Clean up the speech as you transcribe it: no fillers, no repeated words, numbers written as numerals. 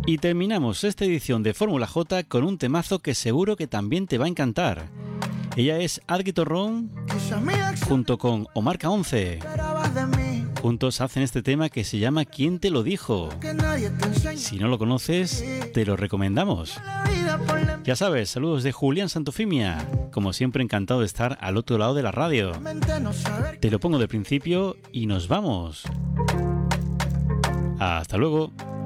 Y terminamos esta edición de Fórmula J con un temazo que seguro que también te va a encantar. Ella es Adri Torrón junto con Omar K11. Juntos hacen este tema que se llama ¿Quién te lo dijo? Si no lo conoces, te lo recomendamos. Ya sabes, saludos de Julián Santofimia. Como siempre, encantado de estar al otro lado de la radio. Te lo pongo de principio y nos vamos. Hasta luego.